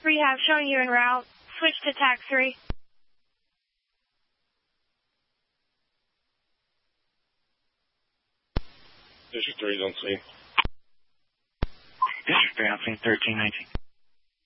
Rehab showing you en route. Switch to TAC 3. District 3 is on scene. District 3 on scene, 1319.